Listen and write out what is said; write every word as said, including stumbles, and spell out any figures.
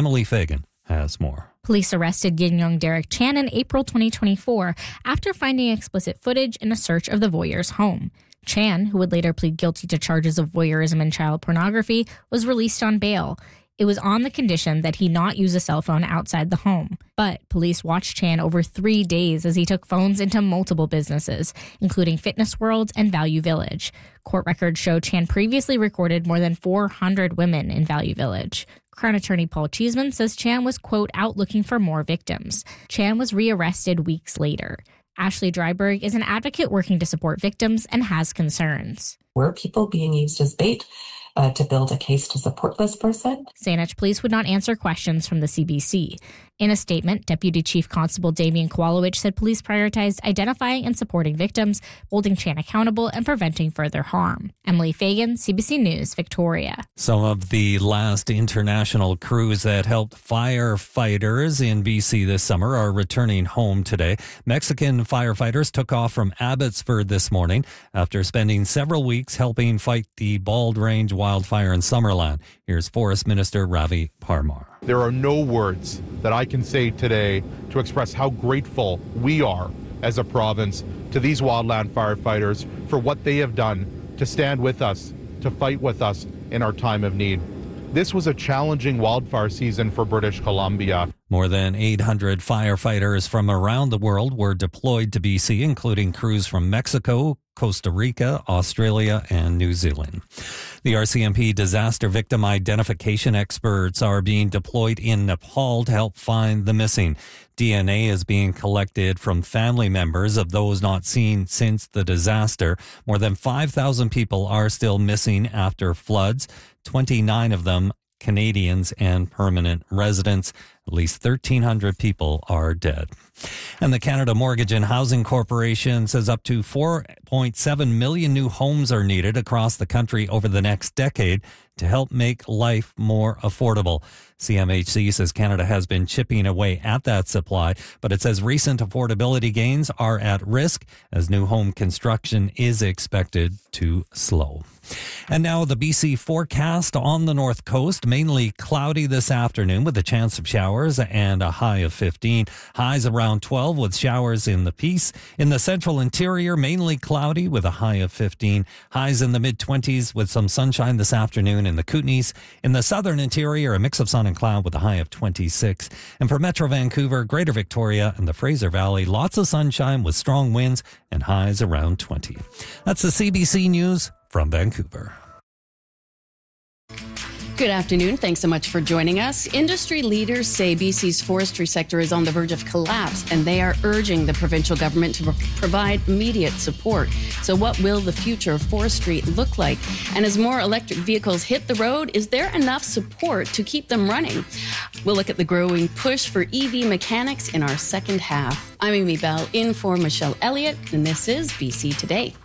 Emily Fagan has more. Police arrested Yin Young Derek Chan in April twenty twenty-four after finding explicit footage in a search of the voyeur's home. Chan, who would later plead guilty to charges of voyeurism and child pornography, was released on bail. It was on the condition that he not use a cell phone outside the home. But police watched Chan over three days as he took phones into multiple businesses, including Fitness World and Value Village. Court records show Chan previously recorded more than four hundred women in Value Village. Crown attorney Paul Cheeseman says Chan was, quote, out looking for more victims. Chan was rearrested weeks later. Ashley Dryberg is an advocate working to support victims and has concerns. Were people being used as bait uh, to build a case to support this person? Saanich police would not answer questions from the C B C. In a statement, Deputy Chief Constable Damien Kowalowicz said police prioritized identifying and supporting victims, holding Chan accountable, and preventing further harm. Emily Fagan, C B C News, Victoria. Some of the last international crews that helped firefighters in B C this summer are returning home today. Mexican firefighters took off from Abbotsford this morning after spending several weeks helping fight the Bald Range wildfire in Summerland. Here's Forest Minister Ravi Parmar. There are no words that I can say today to express how grateful we are as a province to these wildland firefighters for what they have done to stand with us, to fight with us in our time of need. This was a challenging wildfire season for British Columbia. More than eight hundred firefighters from around the world were deployed to B C, including crews from Mexico, Costa Rica, Australia, and New Zealand. The R C M P disaster victim identification experts are being deployed in Nepal to help find the missing. D N A is being collected from family members of those not seen since the disaster. More than five thousand people are still missing after floods, twenty-nine of them Canadians and permanent residents. At least thirteen hundred people are dead. And the Canada Mortgage and Housing Corporation says up to four point seven million new homes are needed across the country over the next decade to help make life more affordable. C M H C says Canada has been chipping away at that supply, but it says recent affordability gains are at risk as new home construction is expected to slow. And now the B C forecast on the north coast, mainly cloudy this afternoon with a chance of showers and a high of fifteen. Highs around twelve with showers in the Peace. In the central interior, mainly cloudy with a high of fifteen. Highs in the mid-twenties with some sunshine this afternoon in the Kootenays. In the southern interior, a mix of sun and cloud with a high of twenty-six. And for Metro Vancouver, Greater Victoria, and the Fraser Valley, lots of sunshine with strong winds and highs around twenty. That's the C B C News from Vancouver. Good afternoon. Thanks so much for joining us. Industry leaders say B C's forestry sector is on the verge of collapse, and they are urging the provincial government to provide immediate support. So what will the future of forestry look like? And as more electric vehicles hit the road, is there enough support to keep them running? We'll look at the growing push for E V mechanics in our second half. I'm Amy Bell, in for Michelle Elliott, and this is B C Today.